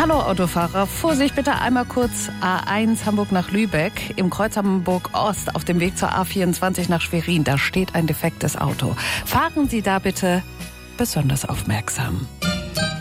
Hallo Autofahrer, Vorsicht bitte einmal kurz A1 Hamburg nach Lübeck, im Kreuz Hamburg Ost auf dem Weg zur A24 nach Schwerin. Da steht ein defektes Auto. Fahren Sie da bitte besonders aufmerksam.